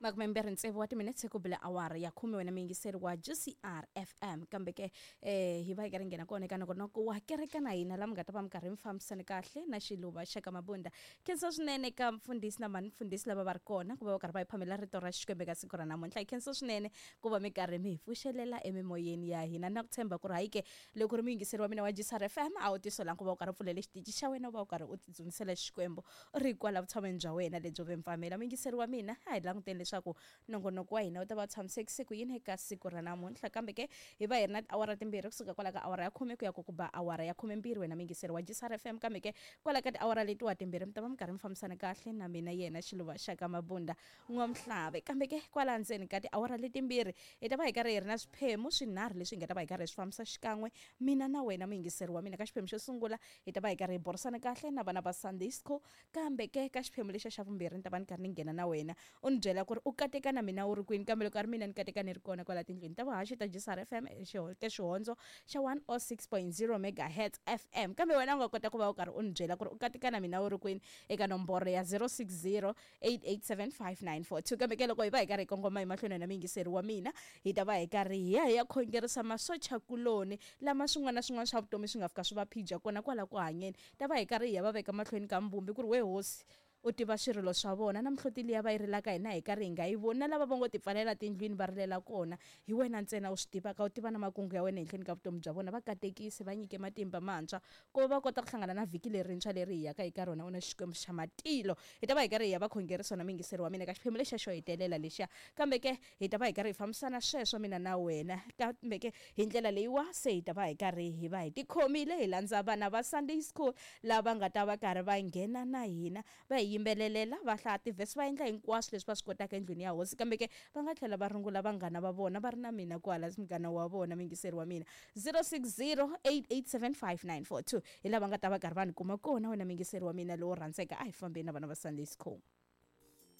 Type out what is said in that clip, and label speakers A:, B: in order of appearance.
A: Makumembere ntsevu wa timinetse ku bile awara ya khume wena mingiseri wa GCR FM kambe ke hi va hi ka ringena kona eka nongonoko wa kereka na hina la mungata va mikarhi mfambisani kahle na xiluva xa ka Mabunda khensa swinene ka mfundhisi na mfundhisi lava va ri kona ku va karhi va hi phamela rito ra Xikwembu ka siku ra namuntlha hi khensa swinene ku va mikarhi mi hi pfuxelela emimoyeni ya hina na ku tshemba ku ri hayi ke loko ri mingiseri wa mina wa GCR FM a wu tisolangi ku va u karhi u pfulele xitichi xa wena u va u karhi u titsumisela Xikwembu u ri kwala vutshameni bya wena lebyo vemfamela mingiseri wa mina a hi languteni leswaku nongonoko wa hina u ta va tshamisekise ku yini eka siku ra namuntlha kambe ke hi va hi ri na awara timbirhi kusuka kwala ka awara ya 10 ku ya ku ba awara ya 12 wena mingiseri wa GCR FM kambe ke kwala ka awara letiwa timbirhi mi ta va mi karhi mi fambisana kahle na mina yena xiluva xa ka Mabunda n'wamhlave kambe ke kwala ndzeni ka awara letimbirhi hi ta va hi karhi hi ri na swiphemu swinharhu leswi hi nga ta va hi karhi hi swi fambisa xikan'we mina na wena mingiseri wa mina ka xiphemu xo sungula hi ta va hi karhi hi borisana kahle na vana va Sunday School kambe ke ka xiphemu lexi xa vumbirhi ni ta va ni karhi ni nghena na wena u ni byela ku ri u kateka na mina u ri kwini kambe loko a ri mina ni kateka ni ri kona kwala tindlwini ta vuhaxi ta GCR FM ke xihondzo xa 106.0 megahertz FM kambe wena u nga kota ku va u karhi u ni byela ku ri u kateka na mina u ri kwini eka nomboro ya 0608875942 kambe ke loko hi va hi karhi hi kongoma hi mahlweni na mingiseri wa mina hi ta va hi karhi hi ya khongerisa masocha kuloni lama swin'wana na swin'wana swa vutomi swi nga fika swi va phija kona kwala ku hanyeni ta va hi karhi hi ya va veka mahlweni ka mbumbi ku ri we hosi u tiva swirilo swa vona na mihloti liya va yi rilaka hina hi karhi hi nga yi voni na lava va ngo ti pfalela tindlwini va rilela kona hi wena ntsena u swi tivaka u tiva na makungu ya wena henhleni ka vutomi bya vona va katekisi va nyike matimba mantshwa ku va kota ku hlangana na vhiki lerintshwa leri hi yaka hi ka rona una Xikwembu xa matilo hi ta va hi karhi hi ya va khongerisa na mingiseri wa mina ka xiphemu lexa xo hetelela lexiya kambe ke hi ta va hi karhi hi fambisana sweswo mina na wena kambe ke hi ndlela leyiwa se hi ta va hi karhi hi va hi tikhomile hi landza vana va Sunday School lava nga ta va karhi va nghena na hina va yimbelelela va hlaya tivhesi va endla hinkwaswo leswi va swi kotaka endlwini ya hosi kambe ke va nga tlhela va rungula vanghana va vona va ri na mina kwala munghana wa vona mingiseri wa mina 0608875942 hi lava nga ta va karhi va ni kuma kona wena mingiseri wa mina lowo rhandzeka a hi fambeni na vana va Sunday School.